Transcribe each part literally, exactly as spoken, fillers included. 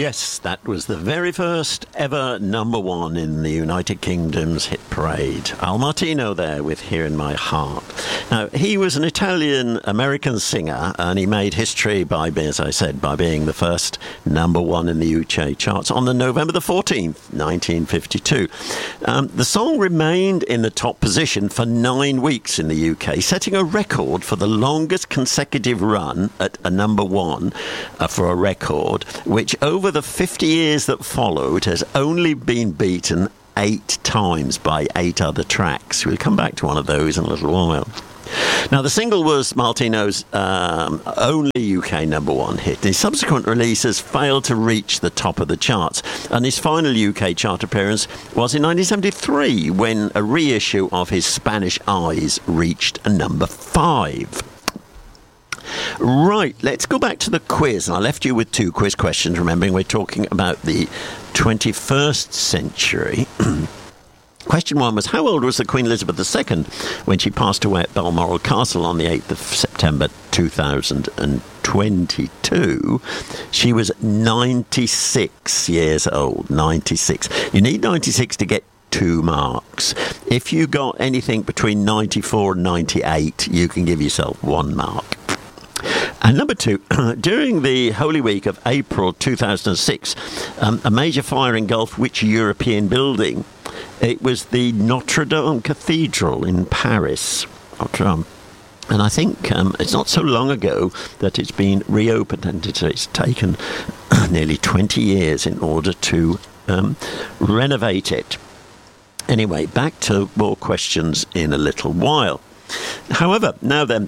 Yes, that was the very first ever number one in the United Kingdom's hit parade. Al Martino there with Here in My Heart. Now, he was an Italian-American singer, and he made history by, as I said, by being the first number one in the U K charts on the November the fourteenth, nineteen fifty-two. Um, the song remained in the top position for nine weeks in the U K, setting a record for the longest consecutive run at a number one uh, for a record, which over the fifty years that followed has only been beaten eight times by eight other tracks. We'll come back to one of those in a little while. Now, the single was Martino's um, only U K number one hit. His subsequent releases failed to reach the top of the charts, and his final U K chart appearance was in nineteen seventy-three, when a reissue of his Spanish Eyes reached a number five. Right, let's go back to the quiz. And I left you with two quiz questions, remembering we're talking about the twenty-first century. Question one was, how old was the Queen Elizabeth the Second when she passed away at Balmoral Castle on the eighth of September two thousand twenty-two? She was ninety-six years old. ninety-six. You need ninety-six to get two marks. If you got anything between ninety-four and ninety-eight, you can give yourself one mark. And number two, during the Holy Week of April two thousand six, um, a major fire engulfed which European building? It was the Notre Dame Cathedral in Paris. Notre Dame. And I think um, it's not so long ago that it's been reopened, and it's, it's taken nearly twenty years in order to um, renovate it. Anyway, back to more questions in a little while. However, now then,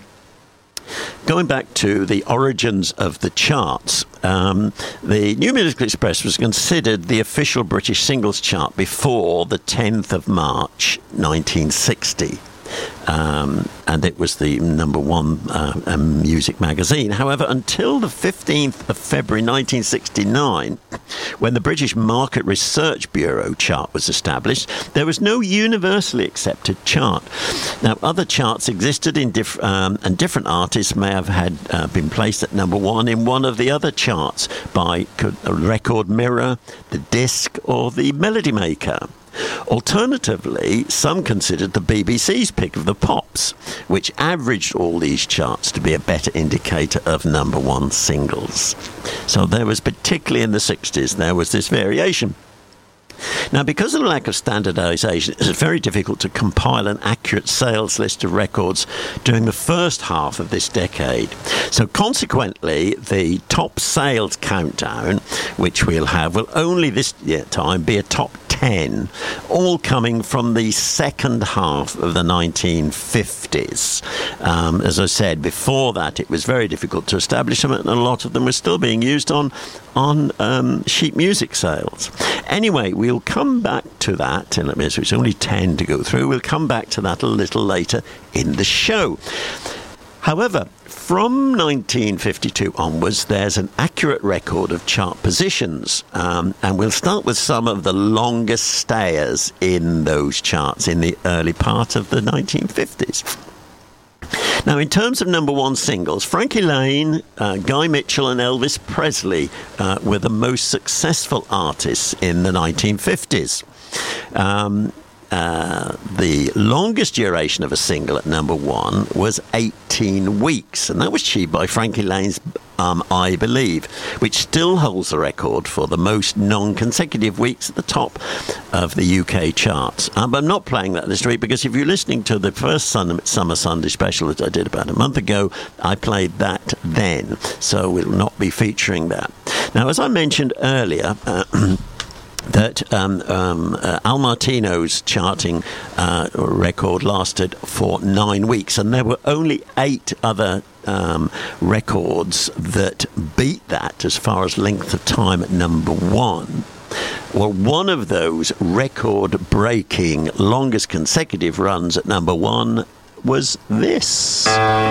going back to the origins of the charts, um, the New Musical Express was considered the official British singles chart before the tenth of March nineteen sixty. Um, and it was the number one uh, um, music magazine. However, until the fifteenth of February nineteen sixty-nine, when the British Market Research Bureau chart was established, there was no universally accepted chart. Now, other charts existed in diff- um, and different artists may have had uh, been placed at number one in one of the other charts by a Record Mirror, the Disc, or the Melody Maker. Alternatively, some considered the B B C's pick of the Pops, which averaged all these charts to be a better indicator of number one singles. So there was, particularly in the sixties, there was this variation. Now, because of the lack of standardisation, it's very difficult to compile an accurate sales list of records during the first half of this decade. So consequently, the top sales countdown, which we'll have, will only this time be a top ten, all coming from the second half of the nineteen fifties. Um, as I said, before that, it was very difficult to establish them, and a lot of them were still being used on, on um, sheet music sales. Anyway, we'll come back to that in a minute. So it's only ten to go through. We'll come back to that a little later in the show. However, from nineteen fifty-two onwards, there's an accurate record of chart positions, um, and we'll start with some of the longest stayers in those charts in the early part of the nineteen fifties. Now, in terms of number one singles, Frankie Laine, uh, Guy Mitchell and Elvis Presley uh, were the most successful artists in the nineteen fifties. Um, uh, the longest duration of a single at number one was eighteen weeks, and that was achieved by Frankie Laine's um, I Believe, which still holds the record for the most non-consecutive weeks at the top of the U K charts. Um, but I'm not playing that this week, because if you're listening to the first Sun- Summer Sunday special that I did about a month ago, I played that then, so we'll not be featuring that. Now, as I mentioned earlier, uh, that um, um, uh, Al Martino's charting uh, record lasted for nine weeks, and there were only eight other um, records that beat that as far as length of time at number one. Well, one of those record-breaking longest consecutive runs at number one was this.